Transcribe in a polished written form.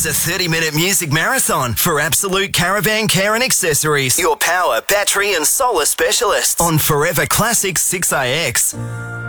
It's a 30-minute music marathon for Absolute Caravan Care and Accessories. Your power, battery and solar specialist on Forever Classic 6AX.